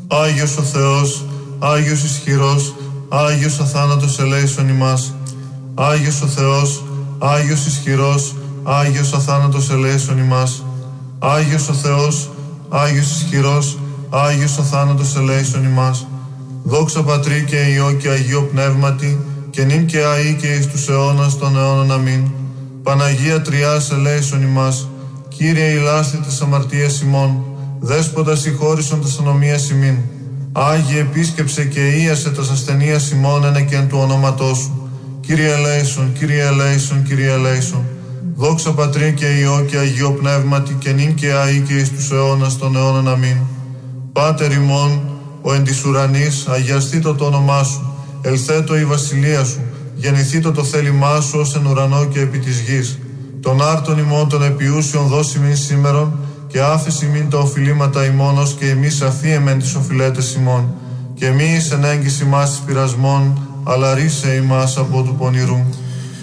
Άγιος ο Θεός, Άγιος ισχυρός, Άγιος αθάνατος ελέησον ημάς. Άγιος ο Θεός, Άγιος ισχυρός, Άγιος αθάνατος ελέησον ημάς. Άγιος ο Θεός, Άγιος ισχυρός, Άγιος αθάνατος ελέησον ημάς. Δόξα Πατρί και Υιό και Αγίο Πνεύματι, και νυν και αεί και εις τους αιώνας των αιώνων. Αμήν. Παναγία Τριάς ελέησον ημάς. Κύριε ηλάστη τες αμαρτίες ημών, Δέσποτα συγχώρησον τες ανομίες ημίν. Άγιε επίσκεψε και ίασε τας ασθενείας ημών ένε και εν του ονόματός σου. Κύριε ελέησον, Κύριε ελέησον, Κύριε ελέησον. Δόξα Πατρί και Υιό και Αγίο Πνεύματι, και νυν και αεί και εις τους αιώνας των αιώνων. Αμήν. Πάτερ ημών, ο εν της ουρανής, αγιαστήτω το όνομά σου. Ελθέτω η βασιλεία σου. Γεννηθήτω το θέλημά σου ως εν ουρανό και επί της γης. Των άρτων ημών των επιούσιων δώσει μην σήμερον, και άφεση μην τα οφειλήματα ημών, ως και εμείς αφίεμεν τις οφειλέτες ημών. Και μη εις εν έγκυση μας εις πειρασμών, αλλά ρίσε ημάς από του πονηρού.